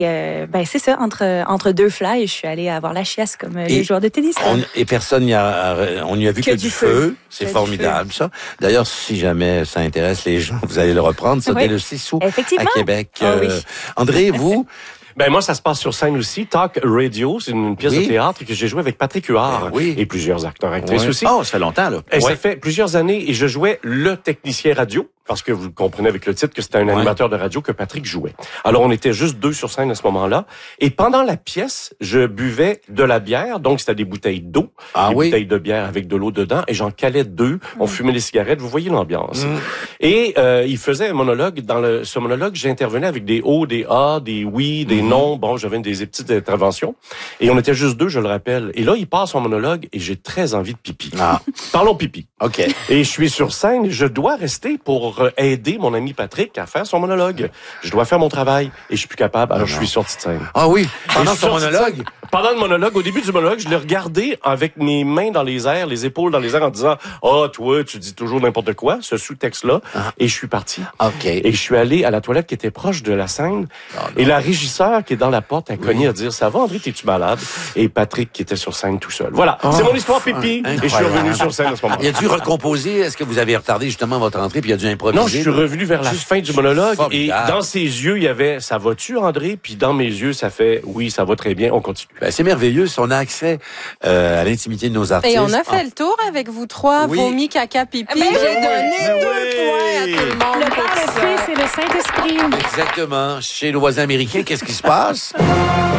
C'est ça, entre deux fly, je suis allée avoir la chiasse comme les joueurs de tennis. Et personne n'y a, on n'y a vu que du feu. C'est formidable, ça. D'ailleurs, si jamais ça intéresse les gens, vous allez le reprendre. C'était le 6 août à Québec. Oui. André, vous? Moi, ça se passe sur scène aussi. Talk Radio, c'est une pièce de théâtre que j'ai jouée avec Patrick Huard et plusieurs acteurs, actrices aussi. Oh, ça fait longtemps, là. Et ça fait plusieurs années et je jouais le technicien radio. Parce que vous comprenez avec le titre que c'était un animateur de radio que Patrick jouait. Alors, on était juste 2 sur scène à ce moment-là. Et pendant la pièce, je buvais de la bière. Donc, c'était des bouteilles d'eau. Des bouteilles de bière avec de l'eau dedans. Et j'en calais 2. On fumait des cigarettes. Vous voyez l'ambiance. Et il faisait un monologue. Dans ce monologue, j'intervenais avec des O, des A, des oui, des non. Bon, j'avais des petites interventions. Et on était juste 2, je le rappelle. Et là, il passe son monologue et j'ai très envie de pipi. Parlons pipi. OK. Et je suis sur scène. Je dois rester pour aider mon ami Patrick à faire son monologue. Je dois faire mon travail et je suis plus capable. Alors je suis sorti de scène. Ah oui, pendant son monologue? Pendant le monologue, au début du monologue, je l'ai regardé avec mes mains dans les airs, les épaules dans les airs en disant « Ah, toi, tu dis toujours n'importe quoi », ce sous-texte-là. Et je suis parti. OK. Et je suis allé à la toilette qui était proche de la scène. Et la régisseur qui est dans la porte a cogné à dire « Ça va, André, t'es-tu malade? » Et Patrick qui était sur scène tout seul. Voilà, c'est mon histoire pipi. Et je suis revenu sur scène à ce moment-là. Il a dû recomposer? Est-ce que vous avez retardé justement votre entrée puis il a dû improviser? Non, je suis revenu vers la fin du monologue et dans ses yeux, il y avait « Ça va-tu, André? » Puis dans mes yeux, ça fait « Oui, ça va très bien, on continue. » C'est merveilleux si on a accès à l'intimité de nos artistes. Et on a fait le tour avec vous trois, vomi, caca, pipi. J'ai donné 2 points à tout le monde. Le Père, le Fils et le Saint-Esprit. Exactement. Chez nos voisins américains, qu'est-ce qui se passe?